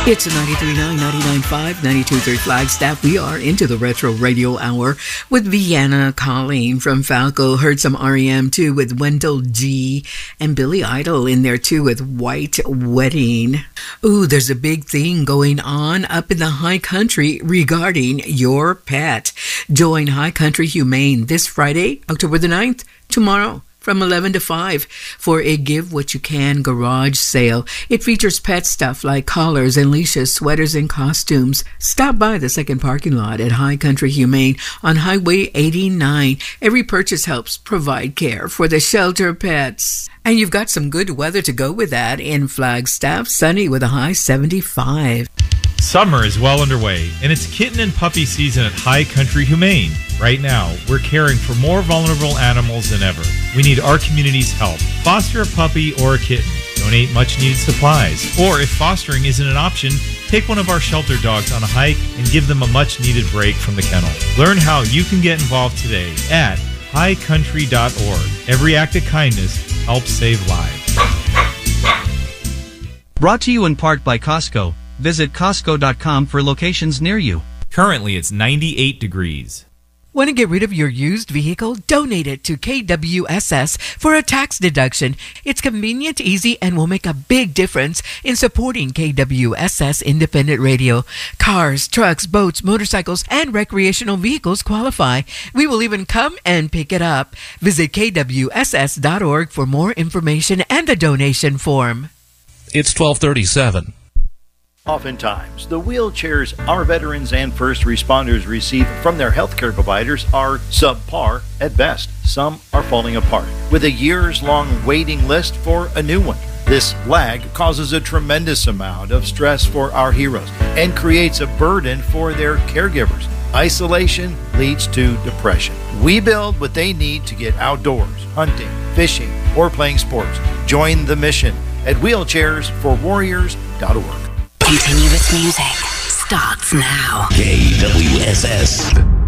It's 93.9, 99.5, 92.3 Flagstaff. We are into the Retro Radio Hour with Vienna Colleen from Falco. Heard some REM too with Wendell G. and Billy Idol in there too with White Wedding. Ooh, there's a big thing going on up in the High Country regarding your pet. Join High Country Humane this Friday, October the 9th, tomorrow, from 11 to 5 for a Give What You Can garage sale. It features pet stuff like collars and leashes, sweaters and costumes. Stop by the second parking lot at High Country Humane on Highway 89. Every purchase helps provide care for the shelter pets. And you've got some good weather to go with that in Flagstaff, sunny with a high 75. Summer is well underway, and it's kitten and puppy season at High Country Humane. Right now, we're caring for more vulnerable animals than ever. We need our community's help. Foster a puppy or a kitten. Donate much-needed supplies. Or if fostering isn't an option, take one of our shelter dogs on a hike and give them a much-needed break from the kennel. Learn how you can get involved today at highcountry.org. Every act of kindness helps save lives. Brought to you in part by Costco. Visit Costco.com for locations near you. Currently, it's 98 degrees. Want to get rid of your used vehicle? Donate it to KWSS for a tax deduction. It's convenient, easy, and will make a big difference in supporting KWSS Independent Radio. Cars, trucks, boats, motorcycles, and recreational vehicles qualify. We will even come and pick it up. Visit KWSS.org for more information and the donation form. It's 12:37. Oftentimes, the wheelchairs our veterans and first responders receive from their healthcare providers are subpar at best. Some are falling apart, with a years-long waiting list for a new one. This lag causes a tremendous amount of stress for our heroes and creates a burden for their caregivers. Isolation leads to depression. We build what they need to get outdoors, hunting, fishing, or playing sports. Join the mission at wheelchairsforwarriors.org. Continuous music starts now. KWSS.